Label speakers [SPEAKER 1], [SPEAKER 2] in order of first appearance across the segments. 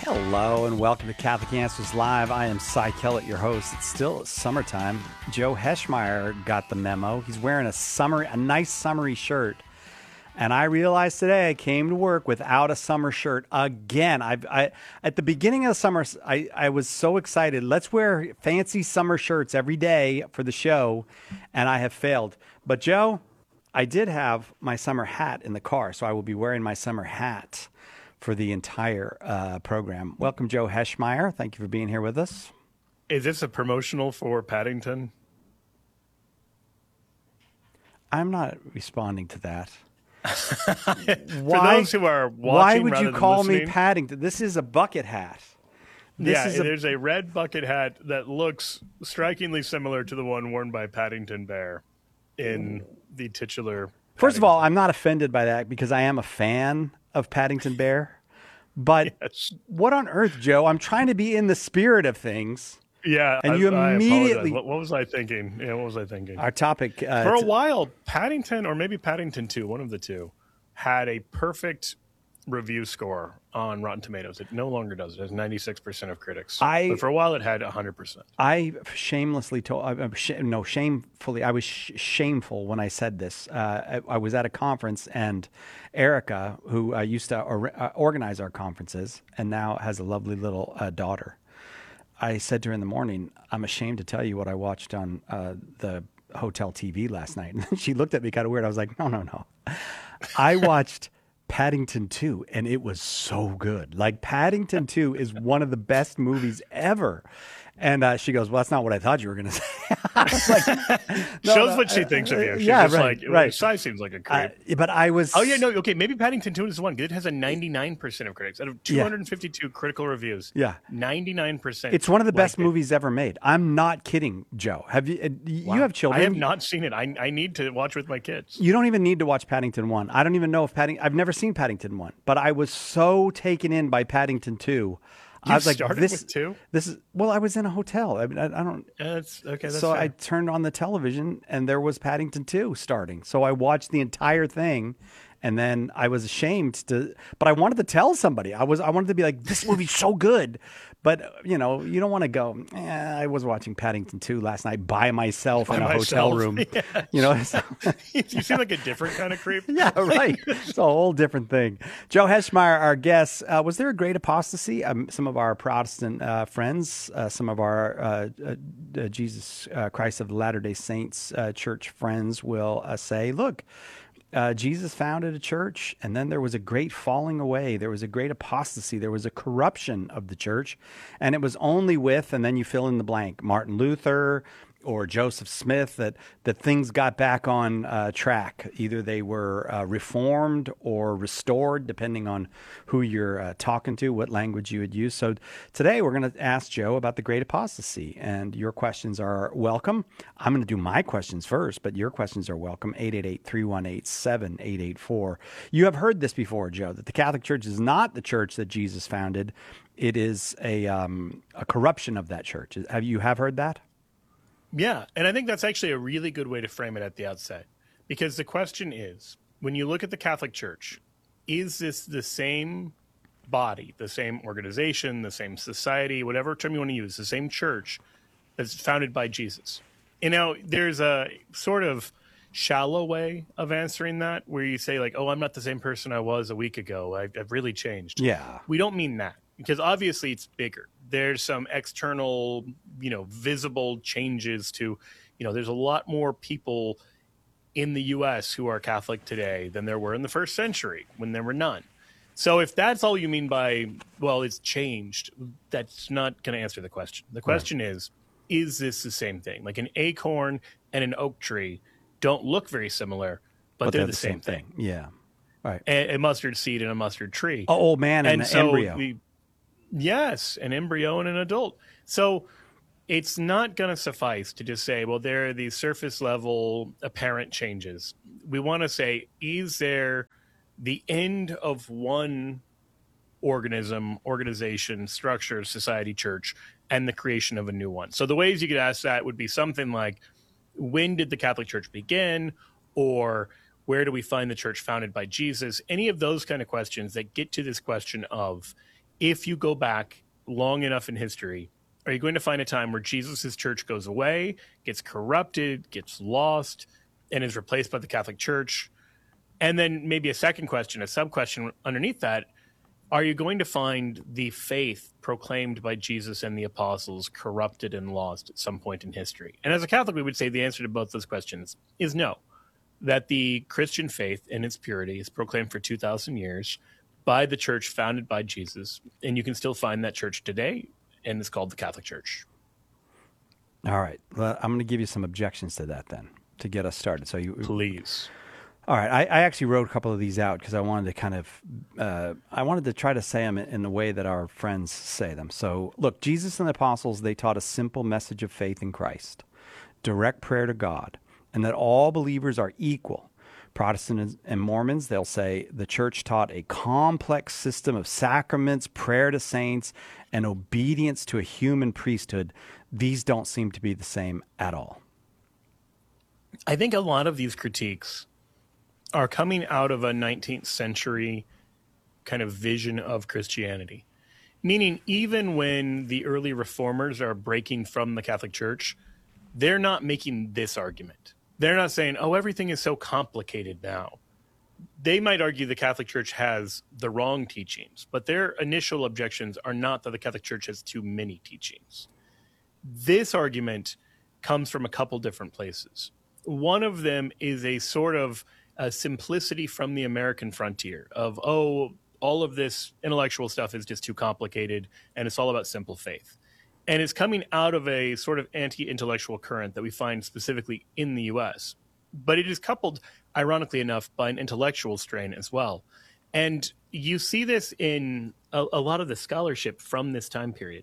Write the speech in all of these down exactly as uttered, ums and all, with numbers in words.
[SPEAKER 1] Hello and welcome to Catholic Answers Live. I am Cy Kellett, your host. It's still summertime. Joe Heschmeyer got the memo. He's wearing a summer, a nice summery shirt. And I realized today I came to work without a summer shirt again. I've, I at the beginning of the summer, I, I was so excited. Let's wear fancy summer shirts every day for the show, and I have failed. But Joe, I did have my summer hat in the car, so I will be wearing my summer hat for the entire uh, program. Welcome, Joe Heschmeyer. Thank you for being here with us.
[SPEAKER 2] Is this a promotional for Paddington?
[SPEAKER 1] I'm not responding to that.
[SPEAKER 2] Why, for those who are watching,
[SPEAKER 1] why would you call
[SPEAKER 2] me
[SPEAKER 1] Paddington? This is a bucket hat. This
[SPEAKER 2] yeah,
[SPEAKER 1] is a...
[SPEAKER 2] there's a red bucket hat that looks strikingly similar to the one worn by Paddington Bear in the titular.
[SPEAKER 1] First of all, I'm not offended by that because I am a fan of Paddington Bear. But yes. What on earth, Joe? I'm trying to be in the spirit of things.
[SPEAKER 2] Yeah,
[SPEAKER 1] and you
[SPEAKER 2] I,
[SPEAKER 1] immediately.
[SPEAKER 2] I what, what was I thinking? Yeah, what was I thinking?
[SPEAKER 1] Our topic uh,
[SPEAKER 2] for a while, Paddington or maybe Paddington two, one of the two, had a perfect review score on Rotten Tomatoes. It no longer does. It has ninety-six percent of critics.
[SPEAKER 1] I,
[SPEAKER 2] but for a while, it had one hundred percent.
[SPEAKER 1] I shamelessly told, uh, sh- no, shamefully, I was sh- shameful when I said this. Uh, I, I was at a conference, and Erica, who uh, used to or, uh, organize our conferences and now has a lovely little uh, daughter, I said to her in the morning, I'm ashamed to tell you what I watched on uh, the hotel T V last night. And she looked at me kind of weird. I was like, no, no, no. I watched Paddington two, and it was so good. Like, Paddington two is one of the best movies ever. And uh, she goes, well, that's not what I thought you were going to say. I was like,
[SPEAKER 2] no, Shows no, what she uh, thinks of you. She's
[SPEAKER 1] yeah,
[SPEAKER 2] just
[SPEAKER 1] right,
[SPEAKER 2] like,
[SPEAKER 1] right.
[SPEAKER 2] Cy seems like a creep.
[SPEAKER 1] Uh, but I was...
[SPEAKER 2] Oh, yeah, no, okay, maybe Paddington two is the one. It has a ninety-nine percent of critics. Out of two hundred fifty-two yeah. critical reviews,
[SPEAKER 1] yeah,
[SPEAKER 2] ninety-nine percent.
[SPEAKER 1] It's one of the best
[SPEAKER 2] it.
[SPEAKER 1] movies ever made. I'm not kidding, Joe. Have you? Uh,
[SPEAKER 2] wow.
[SPEAKER 1] You have children.
[SPEAKER 2] I have not seen it. I, I need to watch with my kids.
[SPEAKER 1] You don't even need to watch Paddington one. I don't even know if Paddington... I've never seen Paddington one, but I was so taken in by Paddington two.
[SPEAKER 2] You
[SPEAKER 1] I was like,
[SPEAKER 2] started
[SPEAKER 1] this,
[SPEAKER 2] with two?
[SPEAKER 1] This is well. I was in a hotel. I, I, I don't.
[SPEAKER 2] Uh, that's okay. That's
[SPEAKER 1] so
[SPEAKER 2] fair.
[SPEAKER 1] I turned on the television, and there was Paddington two starting. So I watched the entire thing, and then I was ashamed to. But I wanted to tell somebody. I was. I wanted to be like, this movie's so good. But you know, you don't want to go. Eh, I was watching Paddington two last night by myself
[SPEAKER 2] by
[SPEAKER 1] in a
[SPEAKER 2] myself.
[SPEAKER 1] hotel room.
[SPEAKER 2] Yeah.
[SPEAKER 1] You know,
[SPEAKER 2] you seem like a different kind of creep.
[SPEAKER 1] Yeah, right. It's a whole different thing. Joe Heschmeyer, our guest. Uh, was there a great apostasy? Um, some of our Protestant uh, friends, uh, some of our uh, uh, Jesus uh, Christ of Latter-day Saints uh, church friends will uh, say, "Look." Uh, Jesus founded a church, and then there was a great falling away. There was a great apostasy. There was a corruption of the church, and it was only with, and then you fill in the blank, Martin Luther or Joseph Smith, that, that things got back on uh, track. Either they were uh, reformed or restored, depending on who you're uh, talking to, what language you would use. So today we're going to ask Joe about the great apostasy, and your questions are welcome. I'm going to do my questions first, but your questions are welcome. eight eight eight, three one eight, seven eight eight four. You have heard this before, Joe, that the Catholic Church is not the church that Jesus founded. It is a, um, a corruption of that church. Have you have heard that?
[SPEAKER 2] Yeah, and I think that's actually a really good way to frame it at the outset, because the question is, when you look at the Catholic Church, is this the same body, the same organization, the same society, whatever term you want to use, the same church that's founded by Jesus? You know, there's a sort of shallow way of answering that where you say like, oh, I'm not the same person I was a week ago. I've, I've really changed.
[SPEAKER 1] Yeah.
[SPEAKER 2] We don't mean that, because obviously it's bigger. There's some external, you know, visible changes to, you know, there's a lot more people in the U S who are Catholic today than there were in the first century when there were none. So if that's all you mean by, well, it's changed, that's not going to answer the question. The question right. is, is this the same thing? Like an acorn and an oak tree don't look very similar, but, but they're, they're the, the same, same thing.
[SPEAKER 1] thing. Yeah. Right.
[SPEAKER 2] A, a mustard seed and a mustard tree.
[SPEAKER 1] Oh, old man and,
[SPEAKER 2] and
[SPEAKER 1] an
[SPEAKER 2] so
[SPEAKER 1] embryo.
[SPEAKER 2] We, yes, an embryo and an adult. So it's not going to suffice to just say, well, there are these surface level apparent changes. We want to say, is there the end of one organism, organization, structure, society, church, and the creation of a new one? So the ways you could ask that would be something like, when did the Catholic Church begin? Or where do we find the church founded by Jesus? Any of those kind of questions that get to this question of, if you go back long enough in history, are you going to find a time where Jesus' church goes away, gets corrupted, gets lost, and is replaced by the Catholic Church? And then maybe a second question, a sub-question underneath that, are you going to find the faith proclaimed by Jesus and the apostles corrupted and lost at some point in history? And as a Catholic, we would say the answer to both those questions is no, that the Christian faith in its purity is proclaimed for two thousand years by the church founded by Jesus, and you can still find that church today, and it's called the Catholic Church.
[SPEAKER 1] All right. Well, I'm going to give you some objections to that then, to get us started. So you
[SPEAKER 2] Please.
[SPEAKER 1] All right, I, I actually wrote a couple of these out because I wanted to kind of, uh, I wanted to try to say them in the way that our friends say them. So, look, Jesus and the apostles, they taught a simple message of faith in Christ, direct prayer to God, and that all believers are equal. Protestants and Mormons, they'll say the church taught a complex system of sacraments, prayer to saints, and obedience to a human priesthood. These don't seem to be the same at all.
[SPEAKER 2] I think a lot of these critiques are coming out of a nineteenth century kind of vision of Christianity. Meaning, even when the early reformers are breaking from the Catholic Church, they're not making this argument. They're not saying, oh, everything is so complicated now. They might argue the Catholic Church has the wrong teachings, but their initial objections are not that the Catholic Church has too many teachings. This argument comes from a couple different places. One of them is a sort of a simplicity from the American frontier of, oh, all of this intellectual stuff is just too complicated and it's all about simple faith. And it's coming out of a sort of anti-intellectual current that we find specifically in the U S. But it is coupled, ironically enough, by an intellectual strain as well. And you see this in a, a lot of the scholarship from this time period.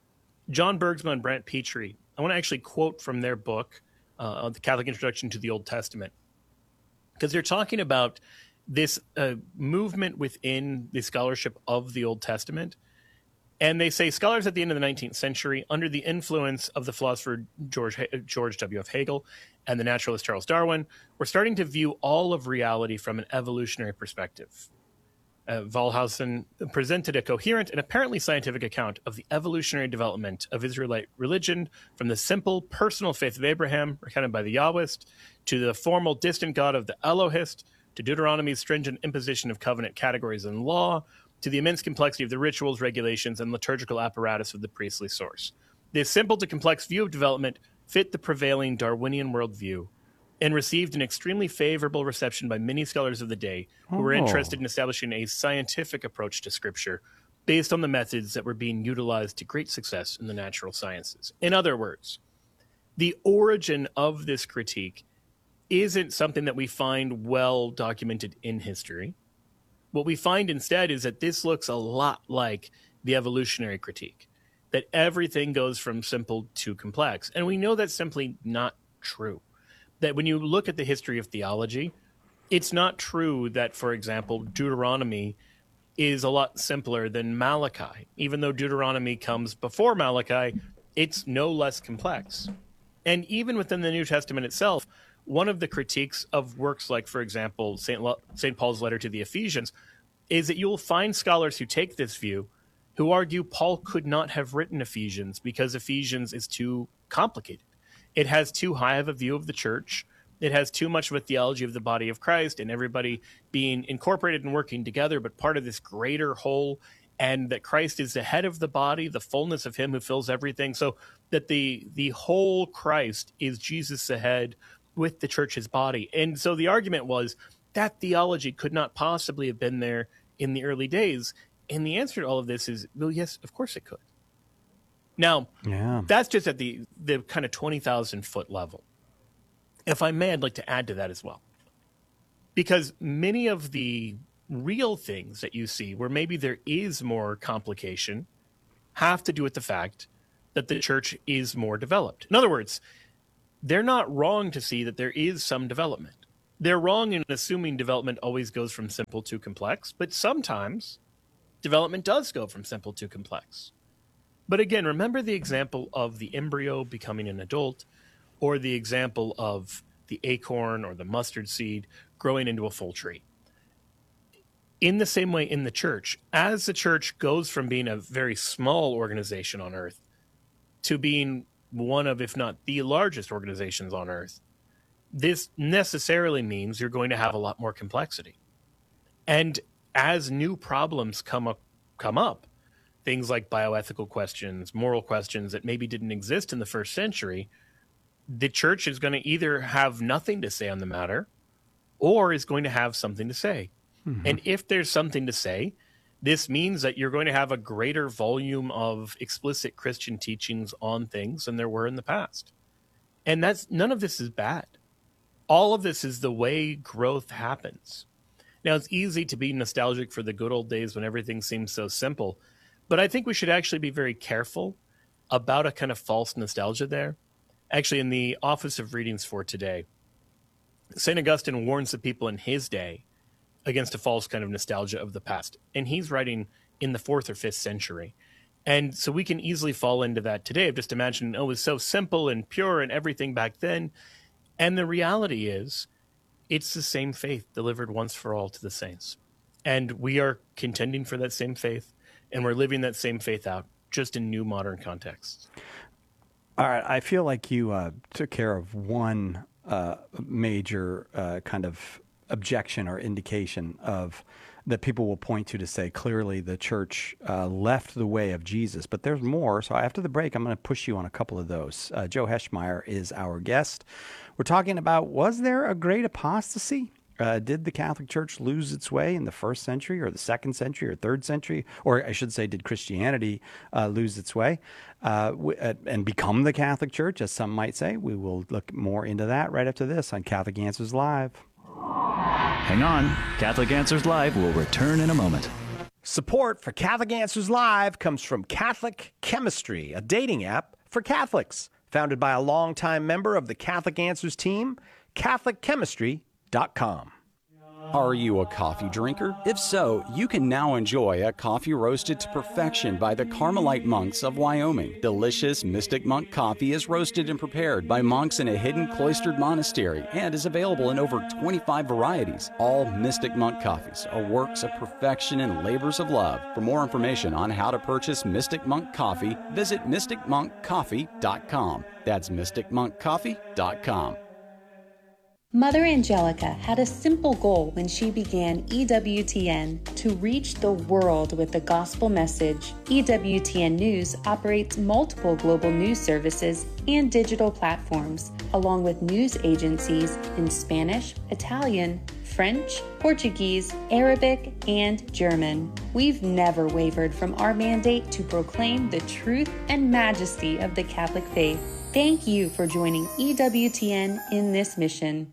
[SPEAKER 2] John Bergsma and Brant Petrie, I want to actually quote from their book, uh, The Catholic Introduction to the Old Testament, because they're talking about this uh, movement within the scholarship of the Old Testament. And they say scholars at the end of the nineteenth century, under the influence of the philosopher George, George W F Hegel and the naturalist Charles Darwin, were starting to view all of reality from an evolutionary perspective. Uh, Wallhausen presented a coherent and apparently scientific account of the evolutionary development of Israelite religion from the simple personal faith of Abraham, recounted by the Yahwist, to the formal distant God of the Elohist, to Deuteronomy's stringent imposition of covenant categories and law, to the immense complexity of the rituals, regulations, and liturgical apparatus of the priestly source. This simple to complex view of development fit the prevailing Darwinian worldview and received an extremely favorable reception by many scholars of the day who were
[SPEAKER 1] Oh.
[SPEAKER 2] interested in establishing a scientific approach to Scripture based on the methods that were being utilized to great success in the natural sciences. In other words, the origin of this critique isn't something that we find well documented in history. What we find instead is that this looks a lot like the evolutionary critique, that everything goes from simple to complex. And we know that's simply not true. That when you look at the history of theology, it's not true that, for example, Deuteronomy is a lot simpler than Malachi. Even though Deuteronomy comes before Malachi, it's no less complex. And even within the New Testament itself, one of the critiques of works like, for example, Saint Lo- Saint Paul's letter to the Ephesians is that you'll find scholars who take this view who argue Paul could not have written Ephesians because Ephesians is too complicated. It has too high of a view of the church. It has too much of a theology of the body of Christ and everybody being incorporated and working together, but part of this greater whole, and that Christ is the head of the body, the fullness of him who fills everything. So that the the whole Christ is Jesus the head with the church his body. And so the argument was that theology could not possibly have been there in the early days. And the answer to all of this is, well, yes, of course it could. Now,
[SPEAKER 1] Yeah.
[SPEAKER 2] that's just at the, the kind of twenty thousand foot level. If I may, I'd like to add to that as well. Because many of the real things that you see where maybe there is more complication have to do with the fact that the church is more developed. In other words, they're not wrong to see that there is some development. They're wrong in assuming development always goes from simple to complex, but sometimes development does go from simple to complex. But again, remember the example of the embryo becoming an adult, or the example of the acorn or the mustard seed growing into a full tree. in the same way in the church, as the church goes from being a very small organization on earth to being one of, if not the largest organizations on earth, this necessarily means you're going to have a lot more complexity. And as new problems come up, come up, things like bioethical questions, moral questions that maybe didn't exist in the first century, the church is going to either have nothing to say on the matter or is going to have something to say. Mm-hmm. And if there's something to say, this means that you're going to have a greater volume of explicit Christian teachings on things than there were in the past. And that's none of this is bad. All of this is the way growth happens. Now, it's easy to be nostalgic for the good old days when everything seems so simple, but I think we should actually be very careful about a kind of false nostalgia there. Actually, in the Office of Readings for Today, Saint Augustine warns the people in his day against a false kind of nostalgia of the past. And he's writing in the fourth or fifth century. And so we can easily fall into that today of just imagining, oh, it was so simple and pure and everything back then. And the reality is, it's the same faith delivered once for all to the saints. And we are contending for that same faith, and we're living that same faith out, just in new modern contexts.
[SPEAKER 1] All right. I feel like you uh, took care of one uh, major uh, kind of objection or indication of that people will point to to say clearly the church uh, left the way of Jesus. But there's more. So after the break, I'm going to push you on a couple of those. Uh, Joe Heschmeyer is our guest. We're talking about, was there a great apostasy? Uh, did the Catholic Church lose its way in the first century or the second century or third century? Or I should say, did Christianity uh, lose its way uh, w- uh, and become the Catholic Church, as some might say? We will look more into that right after this on Catholic Answers Live.
[SPEAKER 3] Hang on. Catholic Answers Live will return in a moment.
[SPEAKER 1] Support for Catholic Answers Live comes from Catholic Chemistry, a dating app for Catholics. Founded by a longtime member of the Catholic Answers team, Catholic Chemistry dot com.
[SPEAKER 4] Are you a coffee drinker? If so, you can now enjoy a coffee roasted to perfection by the Carmelite monks of Wyoming. Delicious Mystic Monk coffee is roasted and prepared by monks in a hidden cloistered monastery and is available in over twenty-five varieties. All Mystic Monk coffees are works of perfection and labors of love. For more information on how to purchase Mystic Monk coffee, visit mystic monk coffee dot com. That's mystic monk coffee dot com.
[SPEAKER 5] Mother Angelica had a simple goal when she began E W T N: to reach the world with the gospel message. E W T N News operates multiple global news services and digital platforms, along with news agencies in Spanish, Italian, French, Portuguese, Arabic, and German. We've never wavered from our mandate to proclaim the truth and majesty of the Catholic faith. Thank you for joining E W T N in this mission.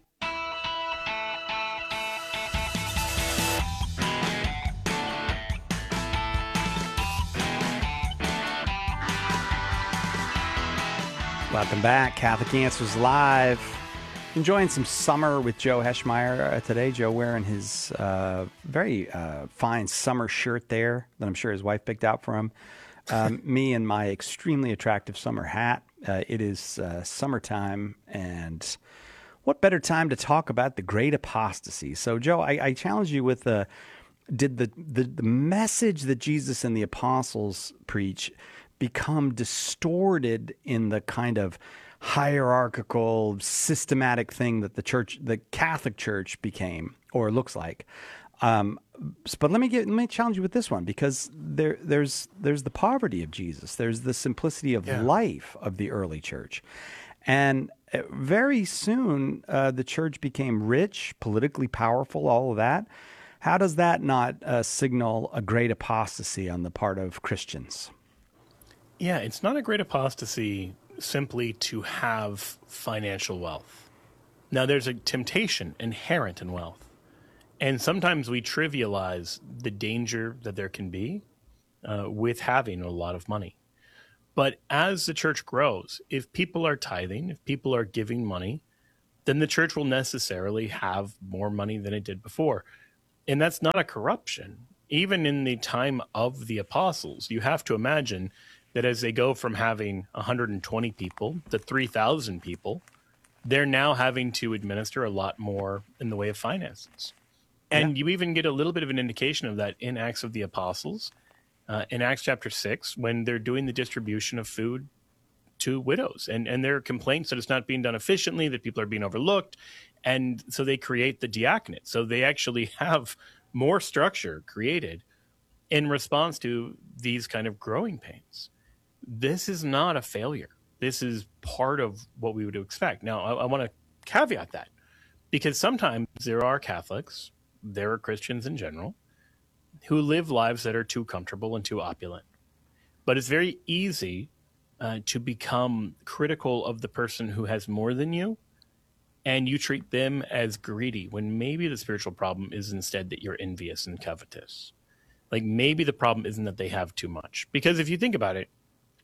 [SPEAKER 1] Welcome back, Catholic Answers Live. Enjoying some summer with Joe Heschmeyer uh, today. Joe wearing his uh, very uh, fine summer shirt there that I'm sure his wife picked out for him. Um, me and my extremely attractive summer hat. Uh, it is uh, summertime, and what better time to talk about the great apostasy? So, Joe, I, I challenge you with the, did the, the, the message that Jesus and the apostles preach become distorted in the kind of hierarchical, systematic thing that the church, the Catholic Church became, or looks like? Um, but let me get, let me challenge you with this one, because there, there's, there's the poverty of Jesus. There's the simplicity of yeah. life of the early church. And very soon, uh, the church became rich, politically powerful, all of that. How does that not uh, signal a great apostasy on the part of Christians?
[SPEAKER 2] Yeah, it's not a great apostasy simply to have financial wealth. Now, there's a temptation inherent in wealth. And sometimes we trivialize the danger that there can be uh, with having a lot of money. But as the church grows, if people are tithing, if people are giving money, then the church will necessarily have more money than it did before. And that's not a corruption. Even in the time of the apostles, you have to imagine that as they go from having one hundred twenty people to three thousand people, they're now having to administer a lot more in the way of finances. And yeah. you even get a little bit of an indication of that in Acts of the Apostles, uh, in Acts chapter six, when they're doing the distribution of food to widows. And, and there are complaints that it's not being done efficiently, that people are being overlooked. And so they create the diaconate. So they actually have more structure created in response to these kind of growing pains. This is not a failure. This is part of what we would expect. Now, I, I want to caveat that, because sometimes there are Catholics, there are Christians in general, who live lives that are too comfortable and too opulent. But it's very easy uh, to become critical of the person who has more than you, and you treat them as greedy, when maybe the spiritual problem is instead that you're envious and covetous. Like, maybe the problem isn't that they have too much. Because if you think about it,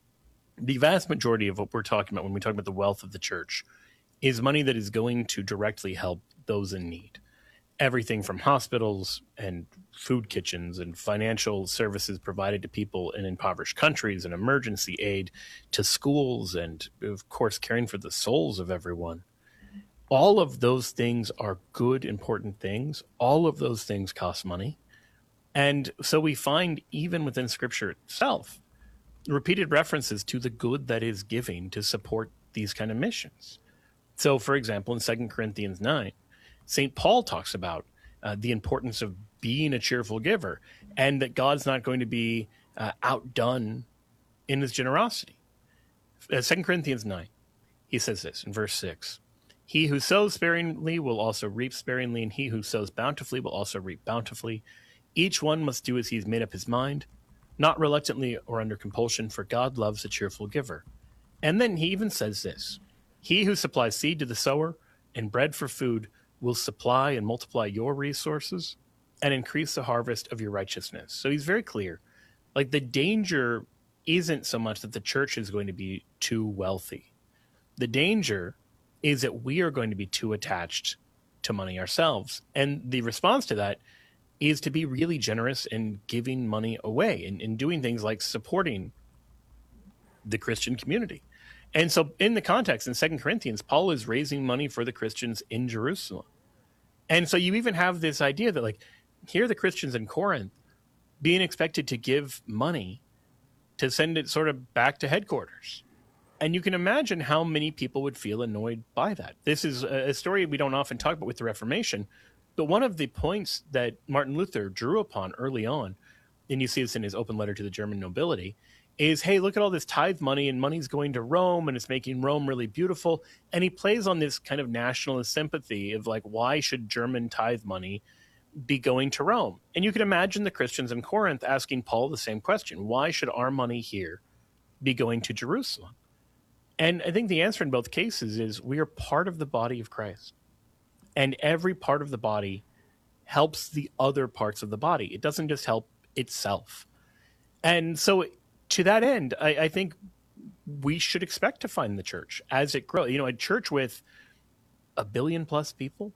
[SPEAKER 2] the vast majority of what we're talking about when we talk about the wealth of the church is money that is going to directly help those in need. Everything from hospitals and food kitchens and financial services provided to people in impoverished countries and emergency aid to schools and, of course, caring for the souls of everyone. All of those things are good, important things. All of those things cost money. And so we find, even within Scripture itself, repeated references to the good that is giving to support these kind of missions. So, for example, in Second Corinthians nine, Saint Paul talks about uh, the importance of being a cheerful giver, and that God's not going to be uh, outdone in his generosity. Uh, Second Corinthians nine, he says this in verse six, "He who sows sparingly will also reap sparingly, and he who sows bountifully will also reap bountifully. Each one must do as he's made up his mind, not reluctantly or under compulsion, for God loves a cheerful giver." And then he even says this, "He who supplies seed to the sower and bread for food will supply and multiply your resources and increase the harvest of your righteousness." So he's very clear. Like, the danger isn't so much that the church is going to be too wealthy. The danger is that we are going to be too attached to money ourselves. And the response to that is to be really generous in giving money away and, and doing things like supporting the Christian community. And so in the context in Second Corinthians, Paul is raising money for the Christians in Jerusalem. And so you even have this idea that, like, here are the Christians in Corinth being expected to give money to send it sort of back to headquarters. And you can imagine how many people would feel annoyed by that. This is a story we don't often talk about with the Reformation, but one of the points that Martin Luther drew upon early on, and you see this in his open letter to the German nobility, is, hey, look at all this tithe money, and money's going to Rome, and it's making Rome really beautiful. And he plays on this kind of nationalist sympathy of, like, why should German tithe money be going to Rome? And you can imagine the Christians in Corinth asking Paul the same question. Why should our money here be going to Jerusalem? And I think the answer in both cases is we are part of the body of Christ. And every part of the body helps the other parts of the body. It doesn't just help itself. And so to that end, I, I think we should expect to find the church as it grows. You know, a church with a billion plus people,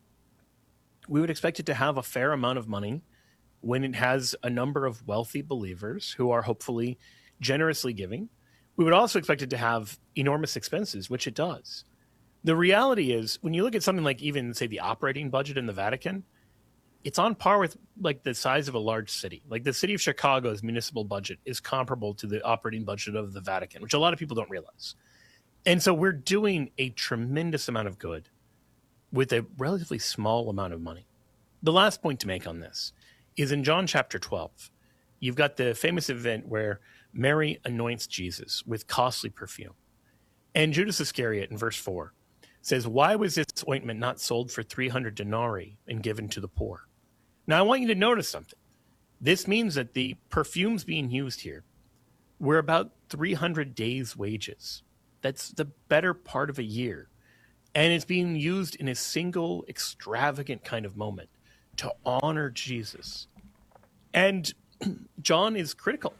[SPEAKER 2] we would expect it to have a fair amount of money when it has a number of wealthy believers who are hopefully generously giving. We would also expect it to have enormous expenses, which it does. The reality is, when you look at something like even, say, the operating budget in the Vatican, it's on par with, like, the size of a large city. Like, the city of Chicago's municipal budget is comparable to the operating budget of the Vatican, which a lot of people don't realize. And so we're doing a tremendous amount of good with a relatively small amount of money. The last point to make on this is in John chapter twelve. You've got the famous event where Mary anoints Jesus with costly perfume. And Judas Iscariot in verse four says, "Why was this ointment not sold for three hundred denarii and given to the poor?" Now, I want you to notice something. This means that the perfumes being used here were about three hundred days' wages. That's the better part of a year. And it's being used in a single extravagant kind of moment to honor Jesus. And John is critical.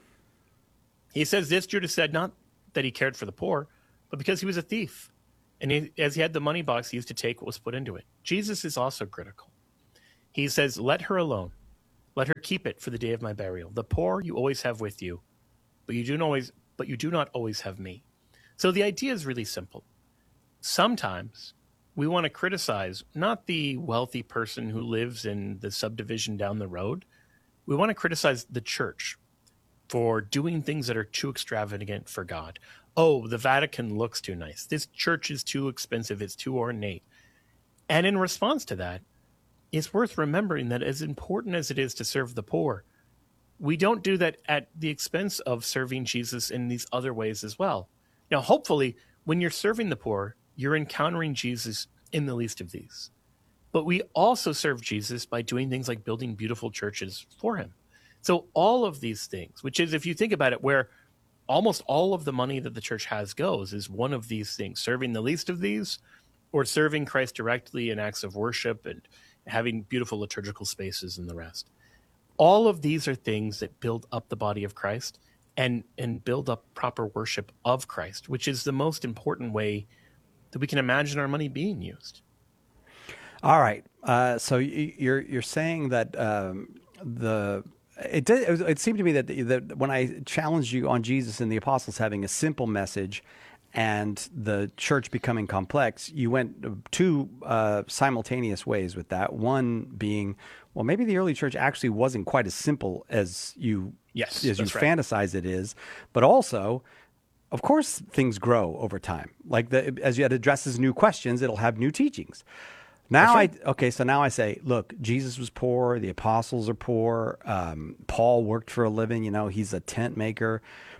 [SPEAKER 2] He says this, Judas said, not that he cared for the poor, but because he was a thief. And he, as he had the money box, he used to take what was put into it. Jesus is also critical. He says, "Let her alone. Let her keep it for the day of my burial. The poor you always have with you, but you do not always, but you do not always have me." So the idea is really simple. Sometimes we want to criticize not the wealthy person who lives in the subdivision down the road. We want to criticize the church for doing things that are too extravagant for God. Oh, the Vatican looks too nice. This church is too expensive. It's too ornate. And in response to that, it's worth remembering that as important as it is to serve the poor, we don't do that at the expense of serving Jesus in these other ways as well. Now, hopefully, when you're serving the poor, you're encountering Jesus in the least of these. But we also serve Jesus by doing things like building beautiful churches for him. So all of these things, which is, if you think about it, where almost all of the money that the church has goes, is one of these things, serving the least of these, or serving Christ directly in acts of worship and having beautiful liturgical spaces and the rest. All of these are things that build up the body of Christ and, and build up proper worship of Christ, which is the most important way that we can imagine our money being used.
[SPEAKER 1] All right. Uh, so you're you're saying that um, the it did, it, was, it seemed to me that that when I challenged you on Jesus and the apostles having a simple message and the church becoming complex, you went two uh, simultaneous ways with that. One being, well, maybe the early church actually wasn't quite as simple as you
[SPEAKER 2] yes,
[SPEAKER 1] as you
[SPEAKER 2] right.
[SPEAKER 1] fantasize it is, but also, of course, things grow over time. Like the, as it addresses new questions, it'll have new teachings. Now right. I okay, so now I say, look, Jesus was poor, the apostles are poor, um, Paul worked for a living, you know, he's a tent maker,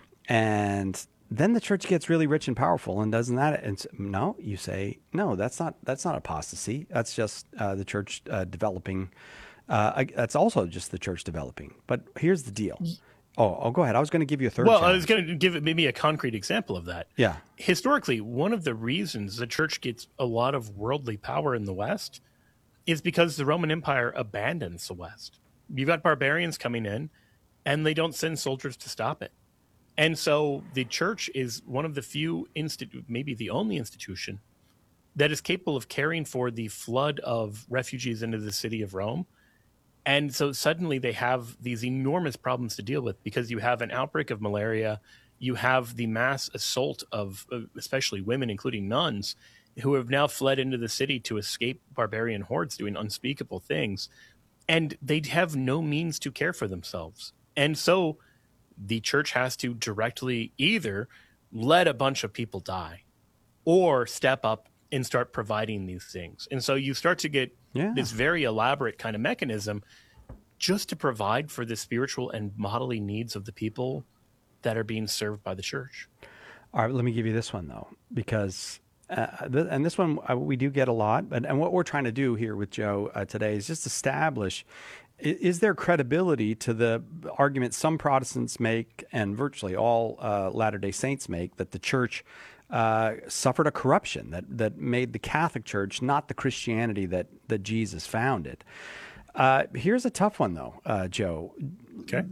[SPEAKER 1] and then the church gets really rich and powerful, and doesn't that? And so, no, you say no. That's not that's not apostasy. That's just uh, the church uh, developing. Uh, I, that's also just the church developing. But here's the deal. Oh, oh, go ahead. I was going to give you a third.
[SPEAKER 2] Well,
[SPEAKER 1] challenge.
[SPEAKER 2] I was going to give it maybe a concrete example of that.
[SPEAKER 1] Yeah.
[SPEAKER 2] Historically, one of the reasons the church gets a lot of worldly power in the West is because the Roman Empire abandons the West. You've got barbarians coming in, and they don't send soldiers to stop it. And so the church is one of the few, institu- maybe the only institution, that is capable of caring for the flood of refugees into the city of Rome. And so suddenly they have these enormous problems to deal with because you have an outbreak of malaria, you have the mass assault of especially women, including nuns, who have now fled into the city to escape barbarian hordes doing unspeakable things. And they have no means to care for themselves. And so the church has to directly either let a bunch of people die or step up and start providing these things. And so you start to get yeah. this very elaborate kind of mechanism just to provide for the spiritual and bodily needs of the people that are being served by the church.
[SPEAKER 1] All right, let me give you this one, though, because, uh, th- and this one uh, we do get a lot, but, and what we're trying to do here with Joe uh, today is just establish, is, is there credibility to the argument some Protestants make and virtually all uh, Latter-day Saints make that the church Uh, suffered a corruption that, that made the Catholic Church not the Christianity that, that Jesus founded. Uh, here's a tough one, though, uh, Joe.
[SPEAKER 2] Okay.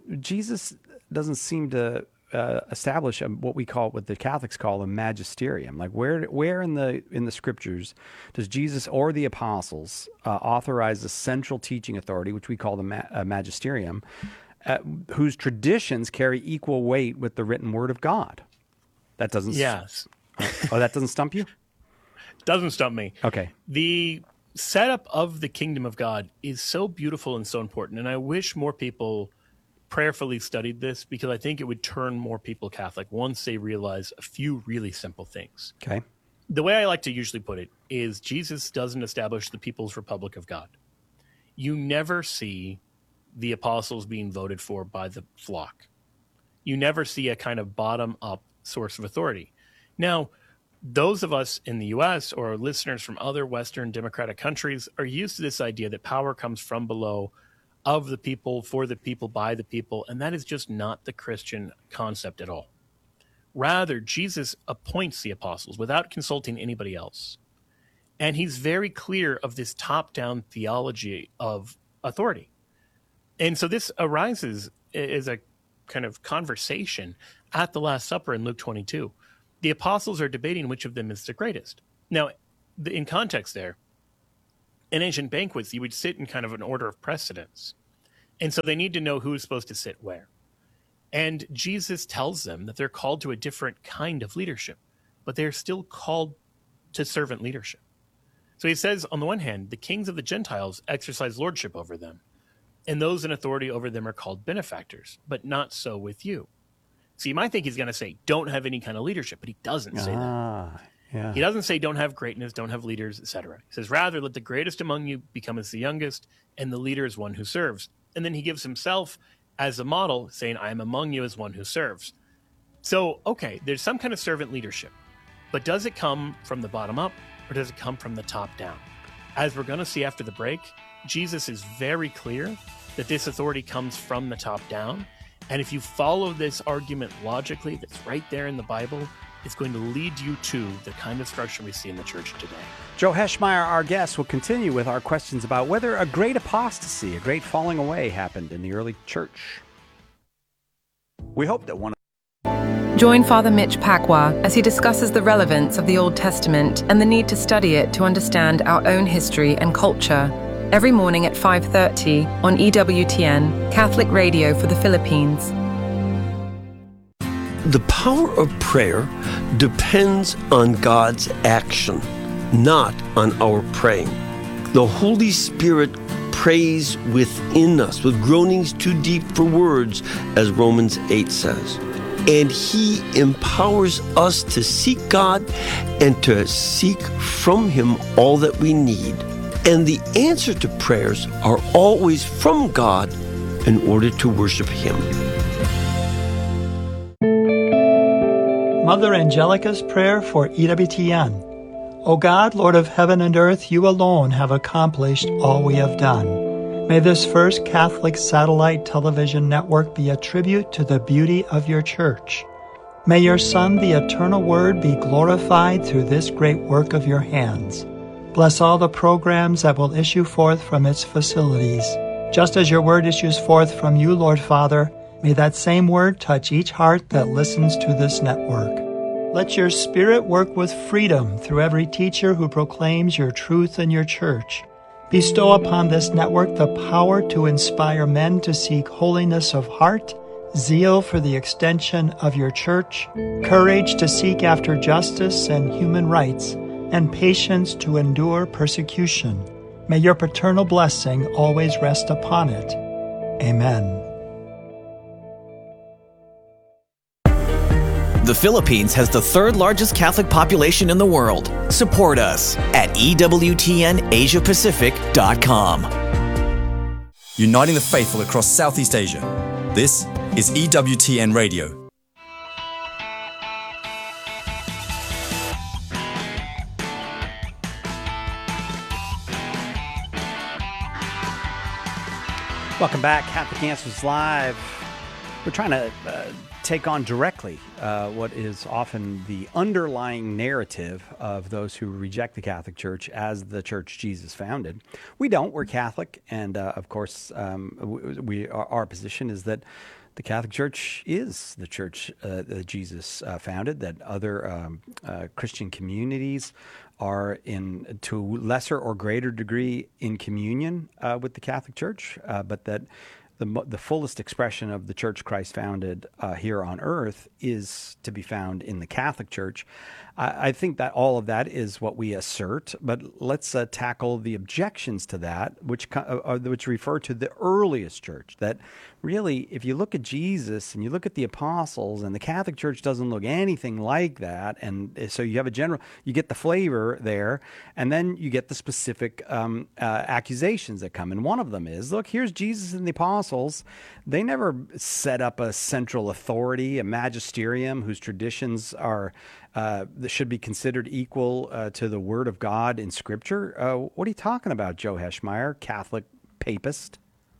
[SPEAKER 1] Jesus doesn't seem to uh, establish a, what we call, what the Catholics call a magisterium. Like, where where in the in the Scriptures does Jesus or the apostles uh, authorize a central teaching authority, which we call the ma- uh, magisterium, uh, whose traditions carry equal weight with the written Word of God? That doesn't.
[SPEAKER 2] Yes.
[SPEAKER 1] Oh, that doesn't stump you?
[SPEAKER 2] Doesn't stump me.
[SPEAKER 1] Okay.
[SPEAKER 2] The setup of the kingdom of God is so beautiful and so important, and I wish more people prayerfully studied this because I think it would turn more people Catholic once they realize a few really simple things.
[SPEAKER 1] Okay.
[SPEAKER 2] The way I like to usually put it is Jesus doesn't establish the People's Republic of God. You never see the apostles being voted for by the flock. You never see a kind of bottom-up source of authority. Now, those of us in the U S or listeners from other Western democratic countries are used to this idea that power comes from below, of the people, for the people, by the people, and that is just not the Christian concept at all. Rather, Jesus appoints the apostles without consulting anybody else. And he's very clear of this top-down theology of authority. And so this arises as a kind of conversation at the Last Supper in Luke twenty-two. The apostles are debating which of them is the greatest. Now, the, in context there, in ancient banquets, you would sit in kind of an order of precedence. And so they need to know who is supposed to sit where. And Jesus tells them that they're called to a different kind of leadership, but they're still called to servant leadership. So he says, on the one hand, the kings of the Gentiles exercise lordship over them, and those in authority over them are called benefactors, but not so with you. So you might think he's going to say, don't have any kind of leadership, but he doesn't say
[SPEAKER 1] ah,
[SPEAKER 2] that.
[SPEAKER 1] Yeah.
[SPEAKER 2] He doesn't say don't have greatness, don't have leaders, et cetera. He says, rather, let the greatest among you become as the youngest, and the leader is one who serves. And then he gives himself as a model, saying, I am among you as one who serves. So, okay, there's some kind of servant leadership, but does it come from the bottom up, or does it come from the top down? As we're going to see after the break, Jesus is very clear that this authority comes from the top down. And if you follow this argument logically, that's right there in the Bible, it's going to lead you to the kind of structure we see in the church today.
[SPEAKER 1] Joe Heschmeyer, our guest, will continue with our questions about whether a great apostasy, a great falling away, happened in the early church. We hope that one
[SPEAKER 6] Join Father Mitch Pacwa as he discusses the relevance of the Old Testament and the need to study it to understand our own history and culture. Every morning at five thirty on E W T N, Catholic Radio for the Philippines.
[SPEAKER 7] The power of prayer depends on God's action, not on our praying. The Holy Spirit prays within us with groanings too deep for words, as Romans eight says. And He empowers us to seek God and to seek from Him all that we need. And the answer to prayers are always from God in order to worship Him.
[SPEAKER 8] Mother Angelica's Prayer for E W T N. O God, Lord of heaven and earth, you alone have accomplished all we have done. May this first Catholic satellite television network be a tribute to the beauty of your church. May your Son, the eternal Word, be glorified through this great work of your hands. Bless all the programs that will issue forth from its facilities. Just as your word issues forth from you, Lord Father, may that same word touch each heart that listens to this network. Let your Spirit work with freedom through every teacher who proclaims your truth in your church. Bestow upon this network the power to inspire men to seek holiness of heart, zeal for the extension of your church, courage to seek after justice and human rights, and patience to endure persecution. May your paternal blessing always rest upon it. Amen.
[SPEAKER 9] The Philippines has the third largest Catholic population in the world. Support us at E W T N Asia Pacific dot com.
[SPEAKER 10] Uniting the faithful across Southeast Asia. This is E W T N Radio.
[SPEAKER 1] Welcome back, Catholic Answers Live. We're trying to uh, take on directly uh, what is often the underlying narrative of those who reject the Catholic Church as the church Jesus founded. We don't. We're Catholic, and uh, of course, um, we, we our, our position is that the Catholic Church is the church uh, that Jesus uh, founded, that other um, uh, Christian communities are in to lesser or greater degree in communion uh, with the Catholic Church, uh, but that the the fullest expression of the church Christ founded uh, here on earth is to be found in the Catholic Church. I, I think that all of that is what we assert, but let's uh, tackle the objections to that, which uh, which refer to the earliest church. That really, if you look at Jesus and you look at the apostles, and the Catholic Church doesn't look anything like that, and so you have a general, you get the flavor there, and then you get the specific um, uh, accusations that come. And one of them is, look, here's Jesus and the apostles. They never set up a central authority, a magisterium whose traditions are uh, that should be considered equal uh, to the Word of God in Scripture. Uh, what are you talking about, Joe Heschmeyer, Catholic papist?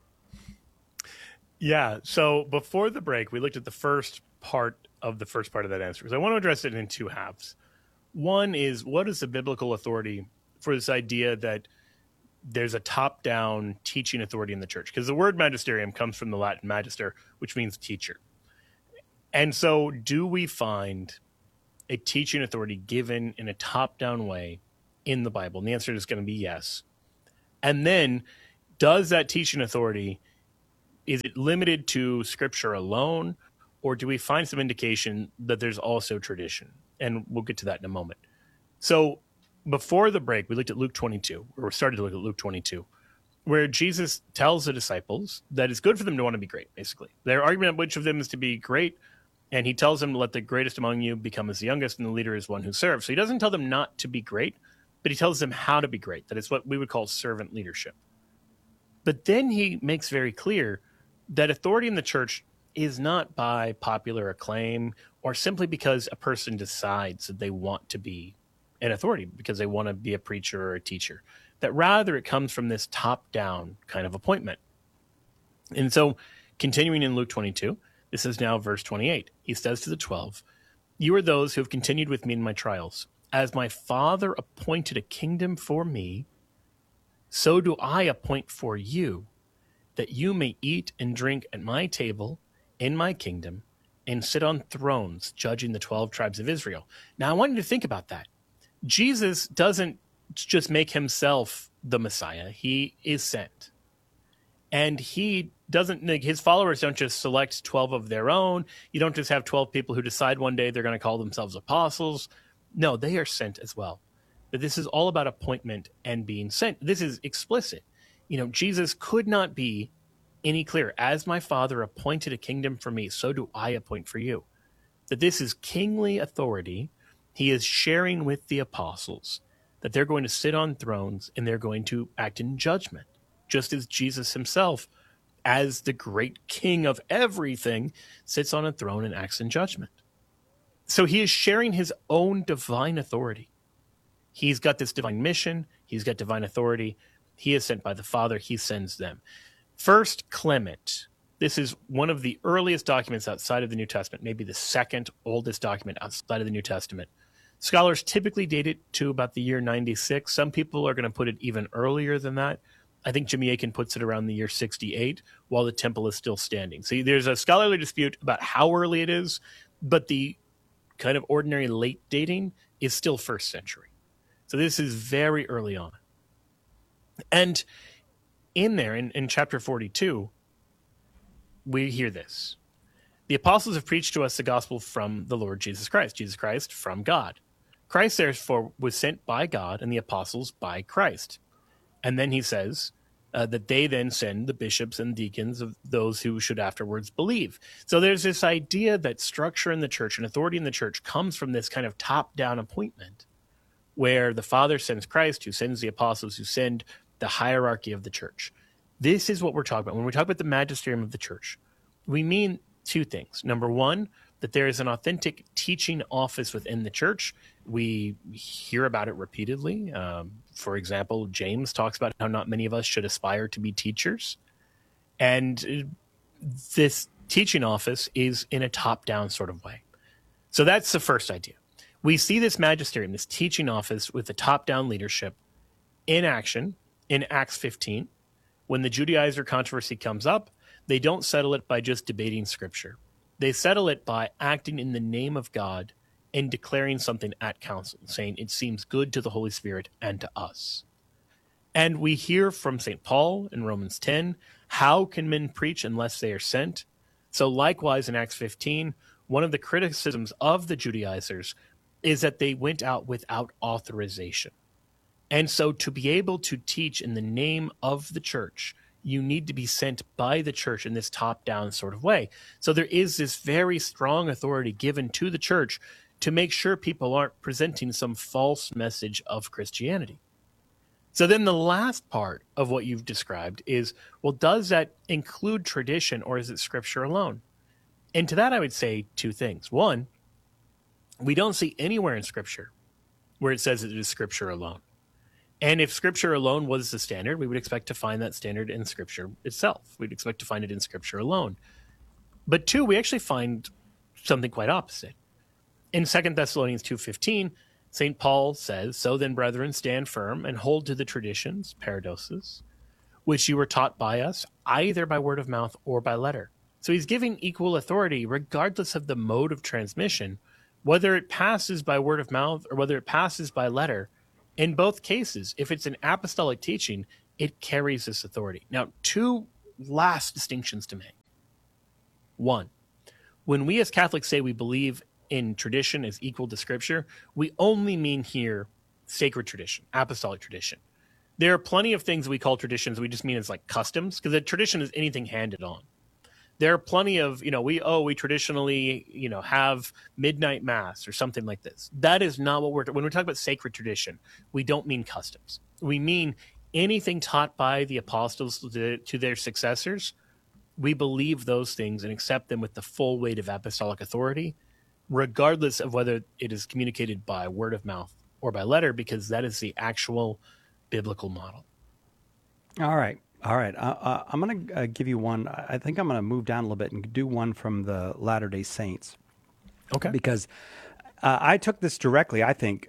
[SPEAKER 2] Yeah. So before the break, we looked at the first part of the first part of that answer, because I want to address it in two halves. One is, what is the biblical authority for this idea that there's a top-down teaching authority in the church? Because the word magisterium comes from the Latin magister, which means teacher. And so do we find a teaching authority given in a top-down way in the Bible? And the answer is going to be yes. And then, does that teaching authority, is it limited to Scripture alone, or do we find some indication that there's also tradition? And we'll get to that in a moment. So before the break, we looked at Luke twenty-two, or we started to look at Luke twenty-two, where Jesus tells the disciples that it's good for them to want to be great, basically. Their argument of which of them is to be great, and he tells them to let the greatest among you become as the youngest, and the leader is one who serves. So he doesn't tell them not to be great, but he tells them how to be great. That is what we would call servant leadership. But then he makes very clear that authority in the church is not by popular acclaim or simply because a person decides that they want to be an authority, because they want to be a preacher or a teacher. That rather it comes from this top-down kind of appointment. And so, continuing in Luke twenty-two, this is now verse twenty-eight. He says to the twelve, "You are those who have continued with me in my trials. As my Father appointed a kingdom for me, so do I appoint for you, that you may eat and drink at my table in my kingdom and sit on thrones judging the twelve tribes of Israel." Now, I want you to think about that. Jesus doesn't just make himself the Messiah. He is sent. And he doesn't, like, his followers don't just select twelve of their own. You don't just have twelve people who decide one day they're going to call themselves apostles. No, they are sent as well. But this is all about appointment and being sent. This is explicit. You know, Jesus could not be any clearer. As my Father appointed a kingdom for me, so do I appoint for you. That this is kingly authority. He is sharing with the apostles that they're going to sit on thrones and they're going to act in judgment, just as Jesus himself, as the great king of everything, sits on a throne and acts in judgment. So he is sharing his own divine authority. He's got this divine mission. He's got divine authority. He is sent by the Father. He sends them. First Clement. This is one of the earliest documents outside of the New Testament, maybe the second oldest document outside of the New Testament. Scholars typically date it to about the year ninety-six. Some people are going to put it even earlier than that. I think Jimmy Akin puts it around the year sixty-eight, while the temple is still standing. So there's a scholarly dispute about how early it is, but the kind of ordinary late dating is still first century. So this is very early on. And in there, in, in chapter forty-two, we hear this. The apostles have preached to us the gospel from the Lord Jesus Christ. Jesus Christ from God. Christ, therefore, was sent by God and the apostles by Christ. And then he says uh, that they then send the bishops and deacons of those who should afterwards believe. So there's this idea that structure in the church and authority in the church comes from this kind of top-down appointment where the Father sends Christ, who sends the apostles, who send the hierarchy of the church. This is what we're talking about. When we talk about the magisterium of the church, we mean two things. Number one, that there is an authentic teaching office within the church. We hear about it repeatedly. Um, for example, James talks about how not many of us should aspire to be teachers. And this teaching office is in a top-down sort of way. So that's the first idea. We see this magisterium, this teaching office with the top-down leadership in action in Acts fifteen. When the Judaizer controversy comes up, they don't settle it by just debating Scripture. They settle it by acting in the name of God and declaring something at council, saying it seems good to the Holy Spirit and to us. And we hear from Saint Paul in Romans ten, how can men preach unless they are sent? So likewise in Acts fifteen, one of the criticisms of the Judaizers is that they went out without authorization. And so to be able to teach in the name of the church, you need to be sent by the church in this top-down sort of way. So there is this very strong authority given to the church to make sure people aren't presenting some false message of Christianity. So then the last part of what you've described is, well, does that include tradition or is it Scripture alone? And to that I would say two things. One, we don't see anywhere in Scripture where it says it is Scripture alone. And if Scripture alone was the standard, we would expect to find that standard in Scripture itself. We'd expect to find it in Scripture alone. But two, we actually find something quite opposite. In Second Thessalonians two fifteen, Saint Paul says, "So then, brethren, stand firm and hold to the traditions, paradoses, which you were taught by us, either by word of mouth or by letter." So he's giving equal authority regardless of the mode of transmission, whether it passes by word of mouth or whether it passes by letter. In both cases, if it's an apostolic teaching, it carries this authority. Now, two last distinctions to make. One, when we as Catholics say we believe in tradition as equal to Scripture, we only mean here sacred tradition, apostolic tradition. There are plenty of things we call traditions. We just mean it's like customs, because a tradition is anything handed on. There are plenty of, you know, we, oh, we traditionally, you know, have midnight mass or something like this. That is not what we're, when we're talking about sacred tradition, we don't mean customs. We mean anything taught by the apostles to, to their successors. We believe those things and accept them with the full weight of apostolic authority, regardless of whether it is communicated by word of mouth or by letter, because that is the actual biblical model.
[SPEAKER 1] All right. All right. Uh, uh, I'm going to uh, give you one. I think I'm going to move down a little bit and do one from the Latter-day Saints.
[SPEAKER 2] Okay.
[SPEAKER 1] Because uh, I took this directly, I think,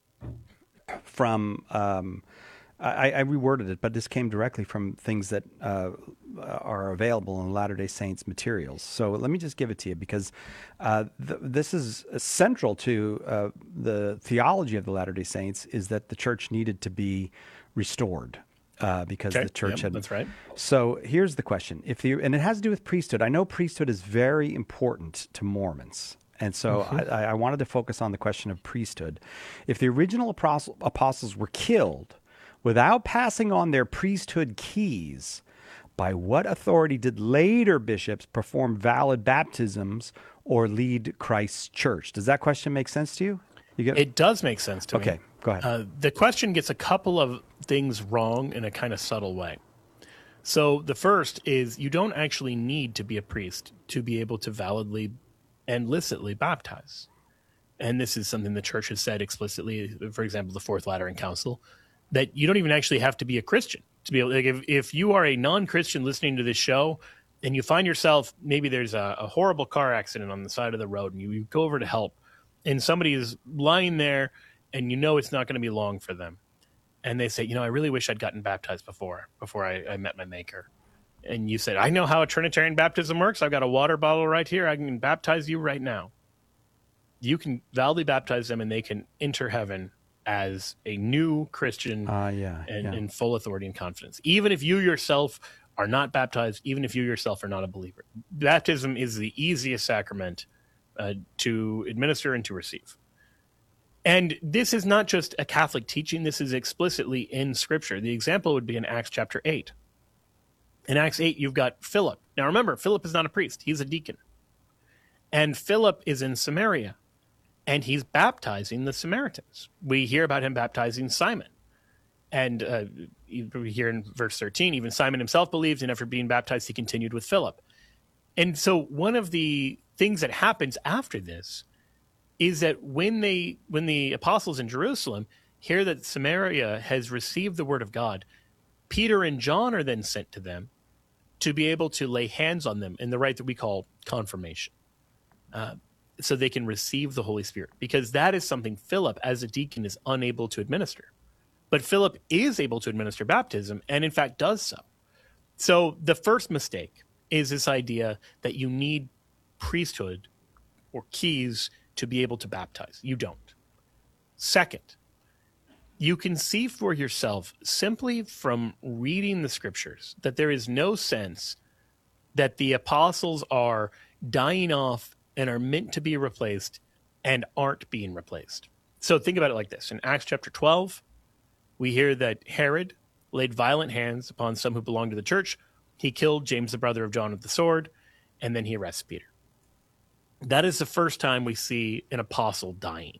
[SPEAKER 1] from, um, I, I reworded it, but this came directly from things that uh, are available in Latter-day Saints materials. So let me just give it to you, because uh, th- this is central to uh, the theology of the Latter-day Saints, is that the church needed to be restored. Uh, because
[SPEAKER 2] okay.
[SPEAKER 1] the church
[SPEAKER 2] yep,
[SPEAKER 1] had.
[SPEAKER 2] That's right.
[SPEAKER 1] So here's the question: If you and it has to do with priesthood. I know priesthood is very important to Mormons, and so mm-hmm. I, I wanted to focus on the question of priesthood. If the original apostle, apostles were killed without passing on their priesthood keys, by what authority did later bishops perform valid baptisms or lead Christ's church? Does that question make sense to you? You get
[SPEAKER 2] it does make sense to
[SPEAKER 1] okay,
[SPEAKER 2] me. Okay,
[SPEAKER 1] go ahead.
[SPEAKER 2] Uh, the question gets a couple of things wrong in a kind of subtle way. So the first is you don't actually need to be a priest to be able to validly and licitly baptize. And this is something the church has said explicitly, for example, the Fourth Lateran Council, that you don't even actually have to be a Christian to be able, like if, if you are a non-Christian listening to this show and you find yourself, maybe there's a, a horrible car accident on the side of the road and you, you go over to help and somebody is lying there and you know it's not going to be long for them. And they say, you know, I really wish I'd gotten baptized before, before I, I met my maker. And you said, I know how a Trinitarian baptism works. I've got a water bottle right here. I can baptize you right now. You can validly baptize them and they can enter heaven as a new Christian
[SPEAKER 1] uh, yeah,
[SPEAKER 2] and
[SPEAKER 1] yeah.
[SPEAKER 2] in full authority and confidence. Even if you yourself are not baptized, even if you yourself are not a believer. Baptism is the easiest sacrament uh, to administer and to receive. And this is not just a Catholic teaching. This is explicitly in Scripture. The example would be in Acts chapter eight. In Acts eight, you've got Philip. Now remember, Philip is not a priest. He's a deacon. And Philip is in Samaria, and he's baptizing the Samaritans. We hear about him baptizing Simon. And uh, we hear in verse thirteen, even Simon himself believed, and after being baptized, he continued with Philip. And so one of the things that happens after this is that when they, when the apostles in Jerusalem hear that Samaria has received the word of God, Peter and John are then sent to them to be able to lay hands on them in the rite that we call confirmation, uh, so they can receive the Holy Spirit, because that is something Philip, as a deacon, is unable to administer. But Philip is able to administer baptism, and in fact does so. So the first mistake is this idea that you need priesthood or keys to be able to baptize. You don't. Second, you can see for yourself simply from reading the Scriptures that there is no sense that the apostles are dying off and are meant to be replaced and aren't being replaced. So think about it like this. In Acts chapter twelve, we hear that Herod laid violent hands upon some who belonged to the church. He killed James, the brother of John, with the sword, and then he arrests Peter. That is the first time we see an apostle dying.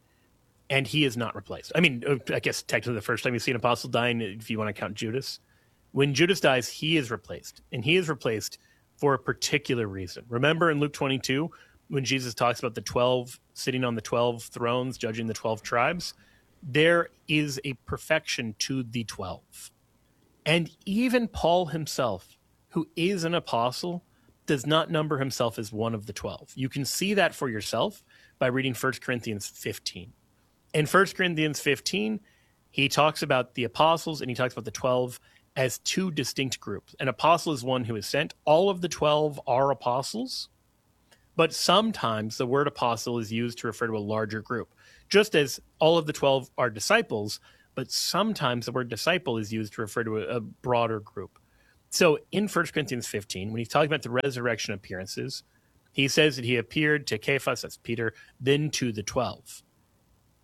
[SPEAKER 2] And he is not replaced. I mean, I guess technically the first time you see an apostle dying, if you want to count Judas. When Judas dies, he is replaced. And he is replaced for a particular reason. Remember in Luke twenty-two, when Jesus talks about the twelve sitting on the twelve thrones, judging the twelve tribes, there is a perfection to the twelve. And even Paul himself, who is an apostle, does not number himself as one of the twelve. You can see that for yourself by reading First Corinthians fifteen. In First Corinthians fifteen, he talks about the apostles and he talks about the twelve as two distinct groups. An apostle is one who is sent. All of the twelve are apostles, but sometimes the word apostle is used to refer to a larger group, just as all of the twelve are disciples, but sometimes the word disciple is used to refer to a, a broader group. So in First Corinthians fifteen, when he's talking about the resurrection appearances, he says that he appeared to Cephas, that's Peter, then to the twelve.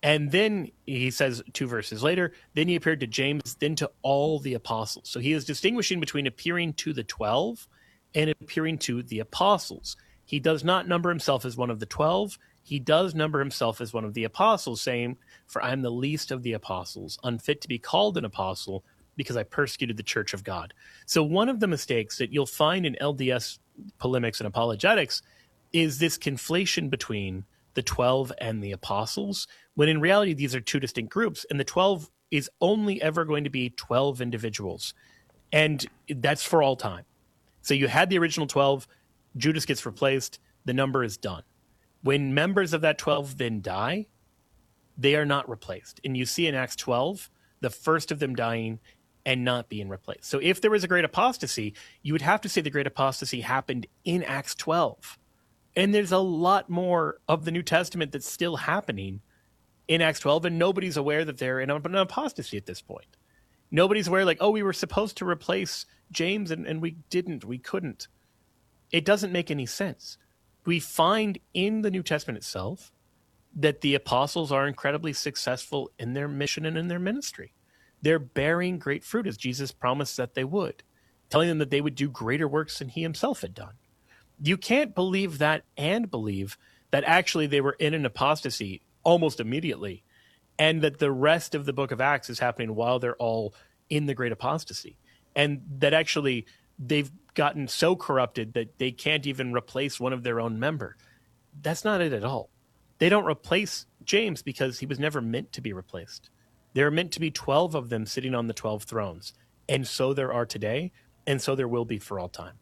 [SPEAKER 2] And then he says two verses later, then he appeared to James, then to all the apostles. So he is distinguishing between appearing to the twelve and appearing to the apostles. He does not number himself as one of the twelve. He does number himself as one of the apostles, saying, for I am the least of the apostles, unfit to be called an apostle, because I persecuted the church of God. So one of the mistakes that you'll find in L D S polemics and apologetics is this conflation between the twelve and the apostles, when in reality, these are two distinct groups, and the twelve is only ever going to be twelve individuals. And that's for all time. So you had the original twelve, Judas gets replaced, the number is done. When members of that twelve then die, they are not replaced. And you see in Acts twelve, the first of them dying and not being replaced. So if there was a great apostasy, you would have to say the great apostasy happened in Acts twelve. And there's a lot more of the New Testament that's still happening in Acts twelve, and nobody's aware that they're in an apostasy at this point. Nobody's aware, like, oh, we were supposed to replace James, and, and we didn't, we couldn't. It doesn't make any sense. We find in the New Testament itself that the apostles are incredibly successful in their mission and in their ministry. They're bearing great fruit, as Jesus promised that they would, telling them that they would do greater works than he himself had done. You can't believe that and believe that actually they were in an apostasy almost immediately, and that the rest of the book of Acts is happening while they're all in the great apostasy, and that actually they've gotten so corrupted that they can't even replace one of their own member. That's not it at all. They don't replace James because he was never meant to be replaced. There are meant to be twelve of them sitting on the twelve thrones, and so there are today, and so there will be for all time.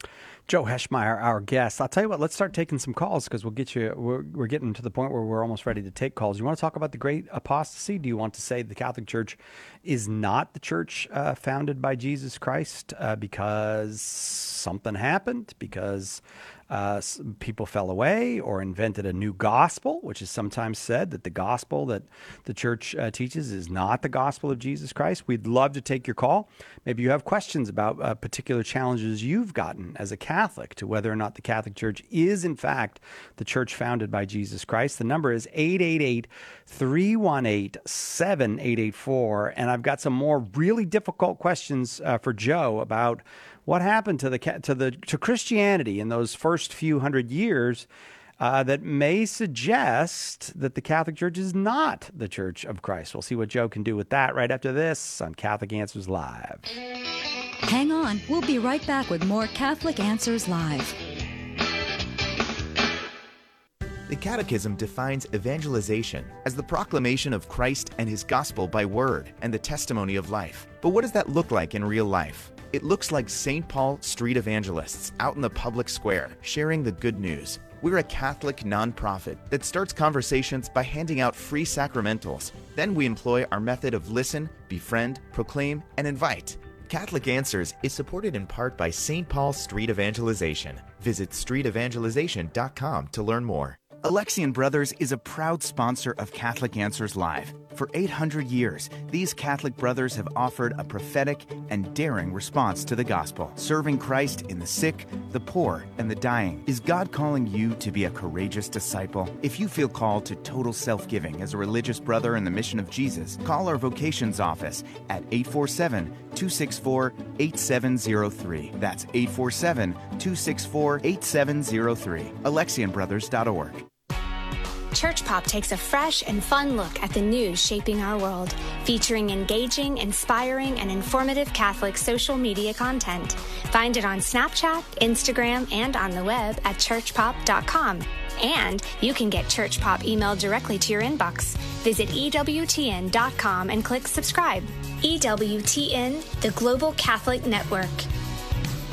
[SPEAKER 1] Joe Heschmeyer, our guest. I'll tell you what, let's start taking some calls because we'll get you, we're, we're getting to the point where we're almost ready to take calls. You want to talk about the great apostasy? Do you want to say the Catholic Church is not the church uh, founded by Jesus Christ uh, because something happened, because uh, people fell away or invented a new gospel, which is sometimes said that the gospel that the church uh, teaches is not the gospel of Jesus Christ? We'd love to take your call. Maybe you have questions about uh, particular challenges you've gotten as a Catholic to whether or not the Catholic Church is, in fact, the church founded by Jesus Christ. The number is eight eight eight, three one eight, seven eight eight four. And I've got some more really difficult questions uh, for Joe about what happened to the to the to Christianity in those first few hundred years uh, that may suggest that the Catholic Church is not the Church of Christ. We'll see what Joe can do with that right after this on Catholic Answers Live.
[SPEAKER 11] Hang on, we'll be right back with more Catholic Answers Live.
[SPEAKER 12] The Catechism defines evangelization as the proclamation of Christ and his gospel by word and the testimony of life. But what does that look like in real life? It looks like Saint Paul street evangelists out in the public square sharing the good news. We're a Catholic nonprofit that starts conversations by handing out free sacramentals. Then we employ our method of listen, befriend, proclaim, and invite. Catholic Answers is supported in part by Saint Paul Street Evangelization. Visit street evangelization dot com to learn more. Alexian Brothers is a proud sponsor of Catholic Answers Live. For eight hundred years, these Catholic brothers have offered a prophetic and daring response to the gospel, serving Christ in the sick, the poor, and the dying. Is God calling you to be a courageous disciple? If you feel called to total self-giving as a religious brother in the mission of Jesus, call our vocations office at eight four seven, two six four, eight seven zero three. That's eight four seven, two six four, eight seven zero three. Alexian Brothers dot org.
[SPEAKER 13] Church Pop takes a fresh and fun look at the news shaping our world, featuring engaging, inspiring, and informative Catholic social media content. Find it on Snapchat, Instagram, and on the web at church pop dot com. And you can get Church Pop emailed directly to your inbox. Visit E W T N dot com and click subscribe. E W T N, the Global Catholic Network.